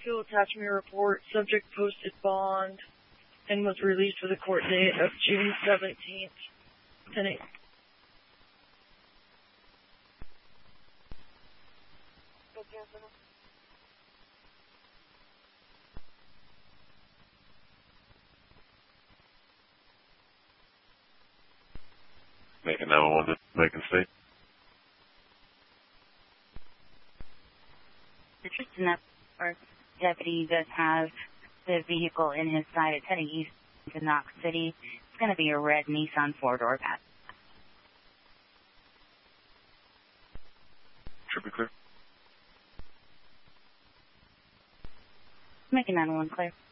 Skill Attachment Report, subject posted bond, and was released with a court date of June 17th. 10 a.m. Make a 911 Macon State. The Tristan Network deputy does have the vehicle in his sight. It's heading east to Knox City. It's going to be a red Nissan four-door pass. Should be clear. Make a 911 clear.